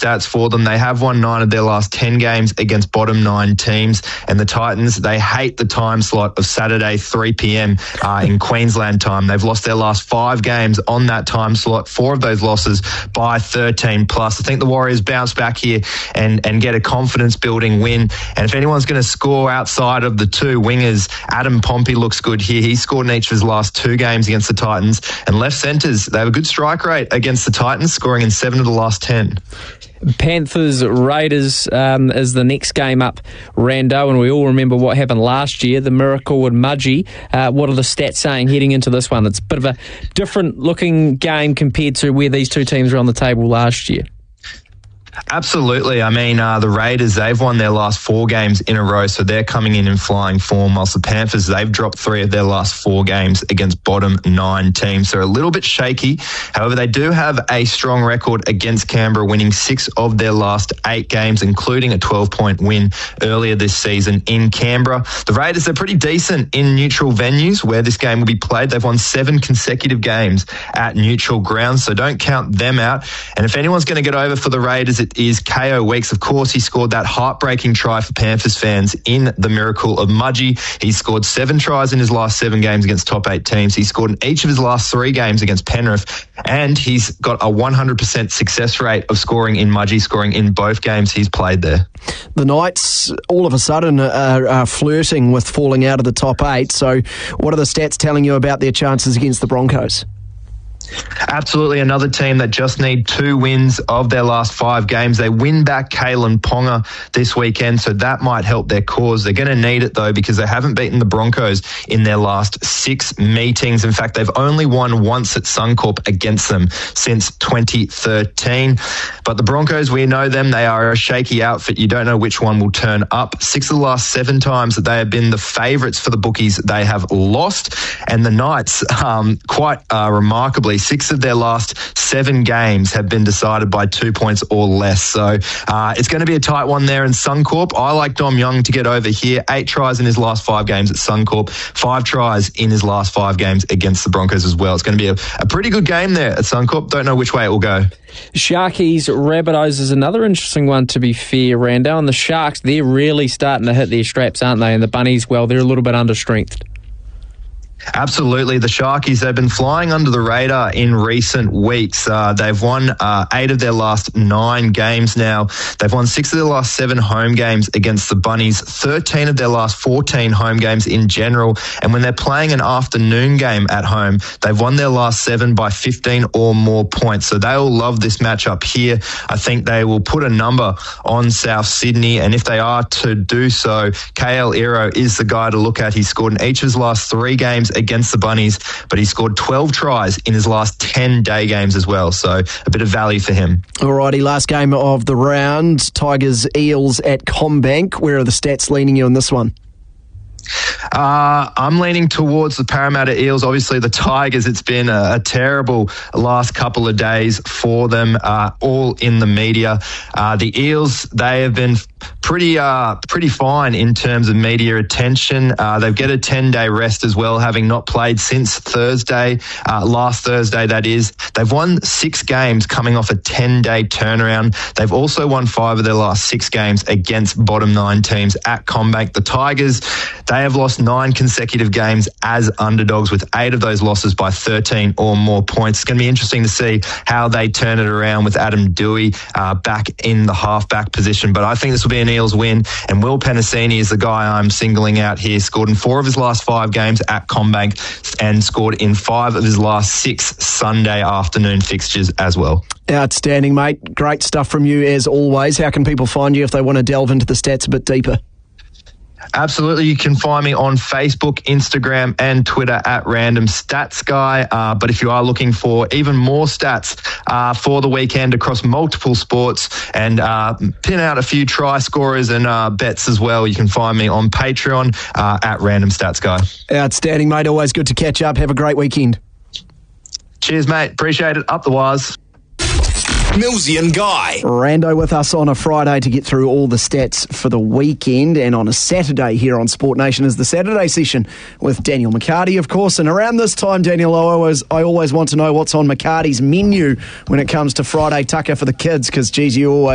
stats for them. They have won 9 of their last 10 games against bottom 9 teams. And the Titans, they hate the time slot of Saturday 3 p.m. In Queensland time. They've lost their last 5 games on that time slot, 4 of those losses by 13 plus. I think the Warriors bounce back here and get a confidence-building win. And if anyone's going to score outside of the 2 wingers, Adam Pompey looks good here. He scored in each of his last 2 games against the Titans. And left centres, they have a good strike rate against the Titans, scoring in 7 of the last 10. Panthers Raiders is the next game up, Rando, and we all remember what happened last year, the miracle with Mudgee. What are the stats saying heading into this one? It's a bit of a different looking game compared to where these 2 teams were on the table last year. Absolutely. I mean, the Raiders, they've won their last 4 games in a row, so they're coming in flying form, whilst the Panthers, they've dropped 3 of their last 4 games against bottom 9 teams. They're a little bit shaky. However, they do have a strong record against Canberra, winning 6 of their last 8 games, including a 12-point win earlier this season in Canberra. The Raiders are pretty decent in neutral venues where this game will be played. They've won 7 consecutive games at neutral ground, so don't count them out. And if anyone's going to get over for the Raiders, it is KO Weeks. Of course, he scored that heartbreaking try for Panthers fans in the miracle of Mudgee. He's scored 7 tries in his last 7 games against top 8 teams. He scored in each of his last 3 games against Penrith, and he's got a 100% success rate of scoring in Mudgee, scoring in both games he's played there. The Knights, all of a sudden, are flirting with falling out of the top 8. So what are the stats telling you about their chances against the Broncos? Absolutely, another team that just need 2 wins of their last 5 games. They win back Kalen Ponga this weekend, so that might help their cause. They're going to need it, though, because they haven't beaten the Broncos in their last 6 meetings. In fact, they've only won once at Suncorp against them since 2013. But the Broncos, we know them. They are a shaky outfit. You don't know which one will turn up. 6 of the last 7 times that they have been the favourites for the bookies, they have lost. And the Knights, quite remarkably, 6 of their last 7 games have been decided by 2 points or less. So it's going to be a tight one there in Suncorp. I like Dom Young to get over here. 8 tries in his last 5 games at Suncorp. 5 tries in his last 5 games against the Broncos as well. It's going to be a pretty good game there at Suncorp. Don't know which way it will go. Sharkies, Rabbitohs is another interesting one, to be fair, Randall. And the Sharks, they're really starting to hit their straps, aren't they? And the Bunnies, well, they're a little bit understrengthed. Absolutely. The Sharkies, they've been flying under the radar in recent weeks. They've won 8 of their last 9 games now. They've won 6 of their last 7 home games against the Bunnies, 13 of their last 14 home games in general. And when they're playing an afternoon game at home, they've won their last 7 by 15 or more points. So they'll love this matchup here. I think they will put a number on South Sydney. And if they are to do so, KL Iro is the guy to look at. He's scored in each of his last 3 games against the Bunnies, but he scored 12 tries in his last 10 day games as well, so a bit of value for him. Alrighty, last game of the round, Tigers Eels at CommBank. Where are the stats leaning you in this one? I'm leaning towards the Parramatta Eels. Obviously, the Tigers, it's been a terrible last couple of days for them, all in the media. The Eels, they have been pretty fine in terms of media attention. They get a 10-day rest as well, having not played since Thursday, last Thursday, that is. They've won 6 games coming off a 10-day turnaround. They've also won 5 of their last 6 games against bottom 9 teams at CommBank. The Tigers, they have lost 9 consecutive games as underdogs, with 8 of those losses by 13 or more points. It's going to be interesting to see how they turn it around with Adam Dewey back in the halfback position. But I think this will be an Eels win, and Will Penasini is the guy I'm singling out here. Scored in 4 of his last 5 games at CommBank and scored in 5 of his last 6 Sunday afternoon fixtures as well. Outstanding, mate. Great stuff from you as always. How can people find you if they want to delve into the stats a bit deeper? Absolutely. You can find me on Facebook, Instagram and Twitter at Random Stats Guy. But if you are looking for even more stats for the weekend across multiple sports and pin out a few try scorers and bets as well, you can find me on Patreon at Random Stats Guy. Outstanding, mate. Always good to catch up. Have a great weekend. Cheers, mate. Appreciate it. Up the wires. Millsy and Guy. Rando with us on a Friday to get through all the stats for the weekend, and on a Saturday here on Sport Nation is the Saturday session with Daniel McCarty, of course. And around this time, Daniel, I always want to know what's on McCarty's menu when it comes to Friday tucker for the kids, because, geez, you always